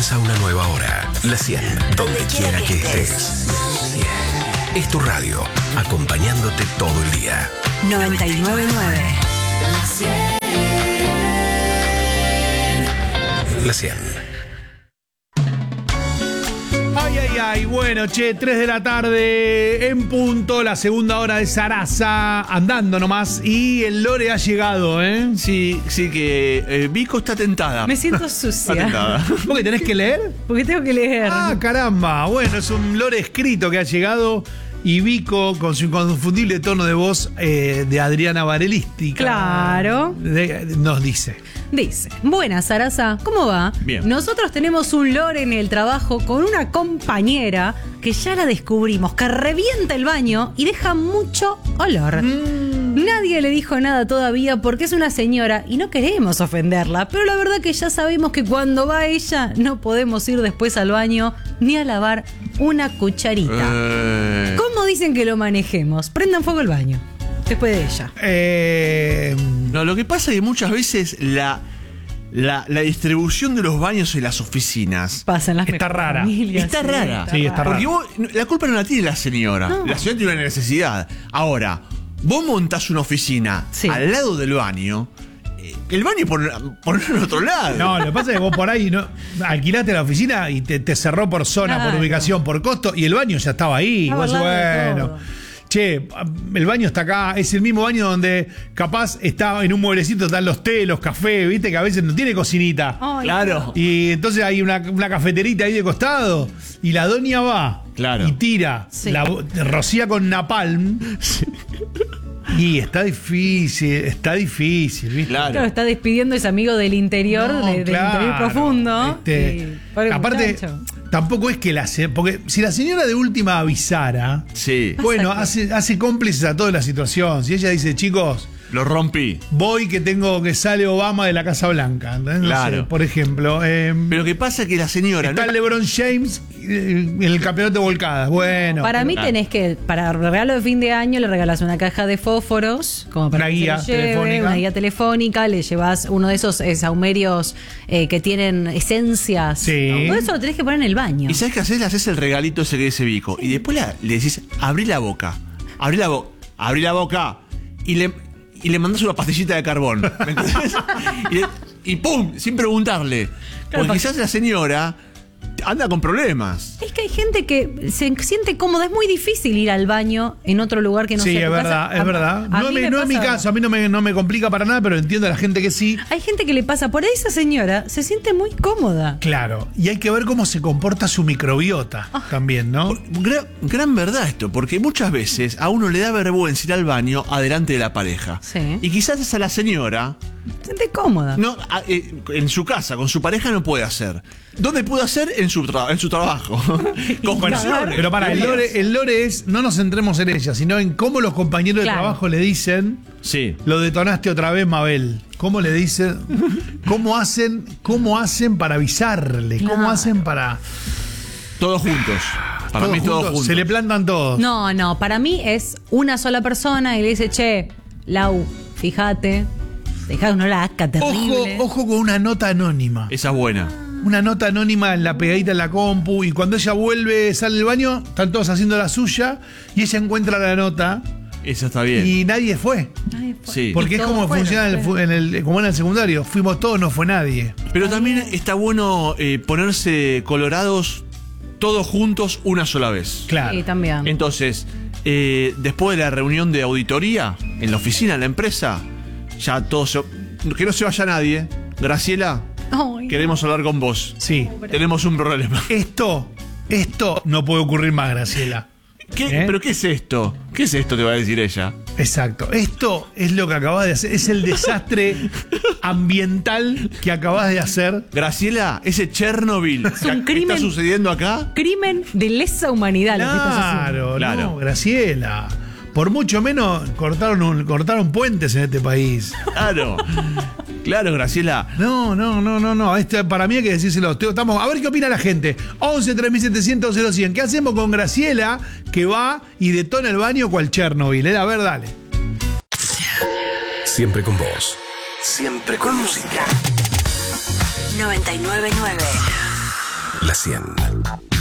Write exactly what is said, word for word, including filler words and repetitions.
Comienza una nueva hora. La cien, donde quiera que estés. Es tu radio, acompañándote todo el día. noventa y nueve punto nueve. La cien. Ay, ay, ay, bueno, che, tres de la tarde en punto, la segunda hora de Sarasa, andando nomás, y el Lore ha llegado, ¿eh? Sí, sí que eh, Vico está tentada. Me siento Está sucia. tentada. ¿Vos que tenés que leer? Porque tengo que leer. Ah, caramba, bueno, es un Lore escrito que ha llegado, y Vico, con su inconfundible tono de voz eh, de Adriana Varelística, Claro. de- nos dice. Dice, buenas, Sarasa, ¿cómo va? Bien. Nosotros tenemos un lore en el trabajo con una compañera que ya la descubrimos, que revienta el baño y deja mucho olor. Mm. Nadie le dijo nada todavía porque es una señora y no queremos ofenderla, pero la verdad que ya sabemos que cuando va ella no podemos ir después al baño ni a lavar una cucharita. Eh, ¿Cómo dicen que lo manejemos? Prendan fuego el baño, después de ella. Eh, no, lo que pasa es que muchas veces la, la, la distribución de los baños en las oficinas Pasan las Está mejores rara. familias, está rara. Sí, está Porque raro. vos, la culpa no la tiene la señora. No. La señora tiene una necesidad. Ahora, vos montás una oficina Sí. al lado del baño. eh, El baño por, ponerlo en otro lado. No, lo que pasa es que vos por ahí no alquilaste la oficina y te, te cerró por zona, Claro. por ubicación, por costo, y el baño ya estaba ahí. Estaba Vos al lado de bueno, todo. che, el baño está acá, es el mismo baño donde capaz está en un mueblecito, están los té, los cafés, viste que a veces no tiene cocinita. Ay, Claro. Y entonces hay una, una cafeterita ahí de costado y la doña va Claro. y tira, Sí. la bo- rocía con napalm. Y está difícil, está difícil, ¿viste? Claro. Claro, está despidiendo a ese amigo del interior, No, de- del claro. interior profundo. Este, Sí, pobre aparte, muchacho. tampoco es que la se- porque si la señora de última avisara, Sí, bueno, que- hace, hace cómplices a toda la situación. Si ella dice, chicos, lo rompí. voy que tengo que sale Obama de la Casa Blanca, ¿entendés? No Claro. sé, por ejemplo, eh, Pero lo que pasa es que la señora. está no- LeBron James eh, en el campeonato de volcadas. Bueno, Para mí claro. tenés que, para el regalo de fin de año, le regalas una caja de fósforos, como para Una que se guía lo lleve, telefónica. una guía telefónica, le llevas uno de esos eh, saumerios eh, que tienen esencias. Sí. Todo eso lo tenés que poner en el baño. ¿Y sabes qué haces? Le haces el regalito ese que dice Vico. Y después la- le decís, abrí la boca. Abrí la boca. Abrí la boca. Y le, y le mandás una pastillita de carbón. ¿Me entendés? y, le- y ¡pum! Sin preguntarle. Porque porque- quizás la señora anda con problemas. Es que hay gente que se siente cómoda. Es muy difícil ir al baño en otro lugar que no sí, sea es tu casa. verdad, A- es verdad. a No, mí me- me no es mi pasa- caso, a mí no me, no me complica para nada, pero entiendo a la gente que sí. Hay gente que le pasa. Por ahí esa señora se siente muy cómoda. Claro, y hay que ver cómo se comporta su microbiota Ah. también, ¿no? Gran, gran verdad esto, porque muchas veces a uno le da vergüenza ir al baño adelante de la pareja. Sí. Y quizás a la señora, Se siente cómoda. no, a- eh, en su casa, con su pareja no puede hacer. ¿Dónde puede hacer? En su, tra- en su trabajo. Conclusiones. Pero para, el lore, el lore es, no nos centremos en ella, sino en cómo los compañeros de Claro. trabajo le dicen, Sí. lo detonaste otra vez, Mabel. ¿Cómo le dicen? ¿Cómo hacen, cómo hacen para avisarle? ¿Cómo Claro. hacen para...? Todos juntos. Para mí todos juntos. Se le plantan todos. No, no, para mí es una sola persona y le dice, che, Lau, fíjate, dejá una lasca terrible. Ojo, ojo con una nota anónima. Esa es buena. Una nota anónima en la pegadita en la compu, y cuando ella vuelve, sale del baño, están todos haciendo la suya, y ella encuentra la nota Esa está bien. y nadie fue. Ay, fue- Sí. Porque Y es todos como fueron, funciona en el, fu- en el- como en el secundario. Fuimos todos, no fue nadie. Pero también está bueno eh, ponerse colorados todos juntos una sola vez. Claro. Sí, también. Entonces, eh, después de la reunión de auditoría en la oficina, en la empresa, ya todos se- que no se vaya nadie. Graciela, Ay, queremos hablar con vos. Sí. Tenemos un problema. Esto, esto no puede ocurrir más, Graciela. ¿Qué? ¿Eh? ¿Pero qué es esto? ¿Qué es esto? Te va a decir ella. Exacto. Esto es lo que acabas de hacer. Es el desastre ambiental que acabas de hacer. Graciela, ese Chernobyl que un que crimen. está sucediendo acá. crimen de lesa humanidad lo que estás haciendo. Claro, Claro. no, Graciela. Por mucho menos cortaron, un- cortaron puentes en este país. Claro. Claro, Graciela. No, no, no, no, no. Este, para mí hay que decírselo. Estamos, a ver qué opina la gente. once tres mil setecientos cero cien. ¿Qué hacemos con Graciela que va y detona el baño cual Chernobyl? Eh, A ver, dale. Siempre con vos. Siempre con música. noventa y nueve punto nueve. La cien.